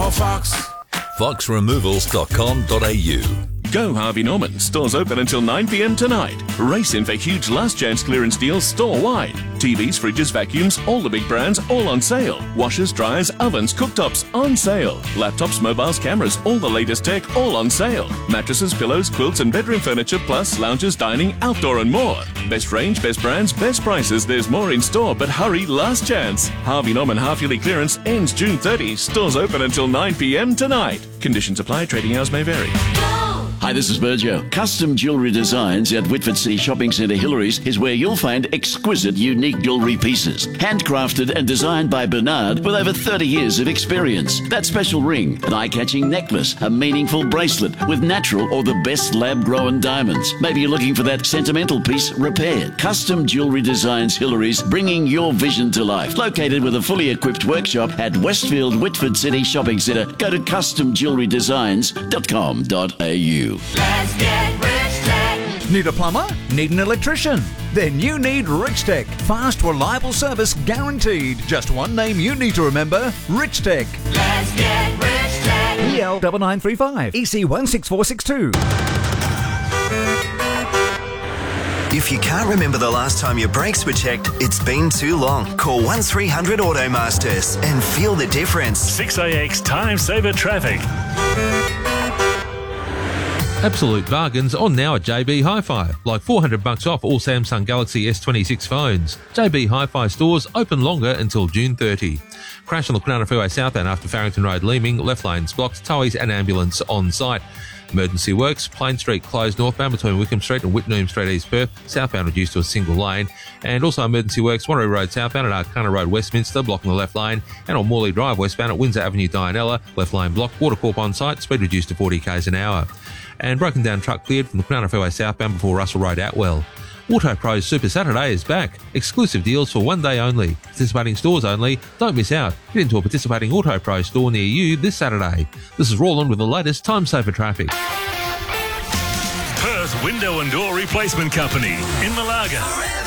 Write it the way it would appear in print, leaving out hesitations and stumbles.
no Fox. foxremovals.com.au. Go Harvey Norman. Stores open until 9 p.m. tonight. Race in for huge last chance clearance deals store-wide. TVs, fridges, vacuums, all the big brands, all on sale. Washers, dryers, ovens, cooktops, on sale. Laptops, mobiles, cameras, all the latest tech, all on sale. Mattresses, pillows, quilts and bedroom furniture, plus lounges, dining, outdoor and more. Best range, best brands, best prices. There's more in store, but hurry, last chance. Harvey Norman half-yearly clearance ends June 30. Stores open until 9 p.m. tonight. Conditions apply. Trading hours may vary. Hi, this is Virgil. Custom Jewellery Designs at Whitford City Shopping Centre Hillary's is where you'll find exquisite, unique jewellery pieces. Handcrafted and designed by Bernard with over 30 years of experience. That special ring, an eye-catching necklace, a meaningful bracelet with natural or the best lab-grown diamonds. Maybe you're looking for that sentimental piece repaired. Custom Jewellery Designs Hillary's, bringing your vision to life. Located with a fully equipped workshop at Westfield Whitford City Shopping Centre. Go to customjewellerydesigns.com.au. Let's get Rich Tech. Need a plumber? Need an electrician? Then you need Rich Tech. Fast, reliable service guaranteed. Just one name you need to remember, Rich Tech. Let's get Rich Tech. EL 9935 EC 16462. If you can't remember the last time your brakes were checked, it's been too long. Call 1300 Automasters and feel the difference. 6AX Time Saver Traffic. Absolute bargains on now at JB Hi-Fi, like $400 off all Samsung Galaxy S26 phones. JB Hi-Fi stores open longer until June 30. Crash on the Kwinana Freeway southbound after Farrington Road Leeming, left lanes blocked, towies and ambulance on site. Emergency works, Plain Street closed northbound between Wickham Street and Whitnum Street East Perth, southbound reduced to a single lane. And also emergency works, Wanneroo Road southbound at Arcana Road Westminster, blocking the left lane, and on Morley Drive westbound at Windsor Avenue Dianella, left lane blocked, Watercorp on site, speed reduced to 40 k's an hour. And broken down truck cleared from the Kwinana Freeway southbound before Russell Road Atwell. AutoPro's Super Saturday is back. Exclusive deals for one day only. Participating stores only. Don't miss out. Get into a participating AutoPro store near you this Saturday. This is Roland with the latest Time Saver traffic. Perth Window and Door Replacement Company in Malaga.